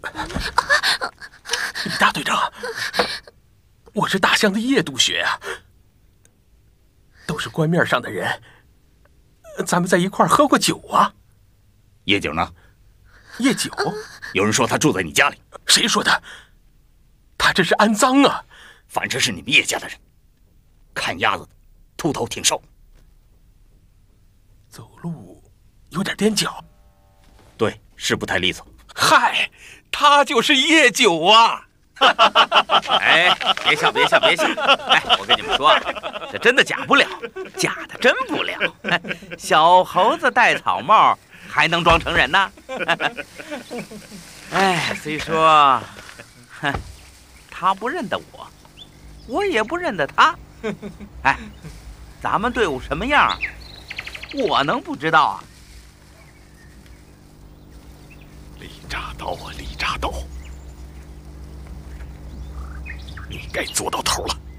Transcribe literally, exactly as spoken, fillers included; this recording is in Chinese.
李大队长，我是大乡的叶督学啊，都是官面上的人，咱们在一块儿喝过酒啊。 叶九呢？ 叶九， 有人说他住在你家里。 谁说的？他这是安葬啊！ 反正是你们叶家的人，看鸭子的，秃头挺瘦， 走路有点踮脚。 对，是不太利索。 嗨，他就是叶九啊！ 哎，别笑，别笑，别笑！哎，我跟你们说啊，这真的假不了，假的真不了。小猴子戴草帽还能装成人呢？哎，虽说，哼，他不认得我，我也不认得他。哎，咱们队伍什么样，我能不知道啊？ 李乍刀啊，李乍刀，你该做到头了。